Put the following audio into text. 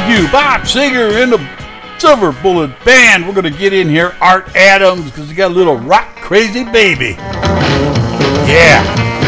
you, Bob Seger in the Silver Bullet Band. We're going to get in here Art Adams because he got a little rock crazy baby. Yeah.